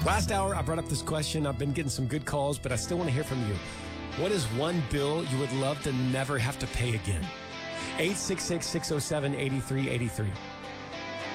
Last hour, I brought up this question. I've been getting some good calls, but I still want to hear from you. What is one bill you would love to never have to pay again? 866-607-8383.